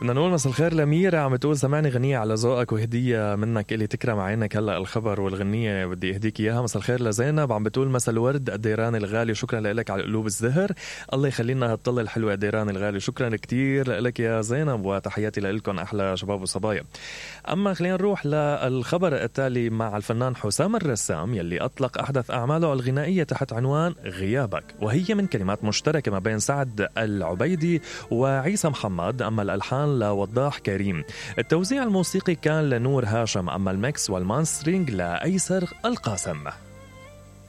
بدنا نقول مساء الخير لميرا، عم تقول سمعني غنية على ذوقك وهدية منك إلي تكرم عينك. هلا الخبر والغنية بدي أهديك إياها. مساء الخير لزينب، عم بتقول مساء الورد الديران الغالي، شكرا لك على قلوب الزهر. الله يخلينا هالطلة الحلوة الديران الغالي، شكرا كتير لك يا زينب، وتحياتي لكم أحلى شباب وصبايا. أما خلينا نروح للخبر التالي مع الفنان حسام الرسام يلي أطلق أحدث أعماله الغنائية تحت عنوان غيابك، وهي من كلمات مشتركة ما بين سعد العبيدي وعيسى محمد، أما الألحان لوضاح كريم. التوزيع الموسيقي كان لنور هاشم، أما الميكس والمانسترينج لأيسر القاسم.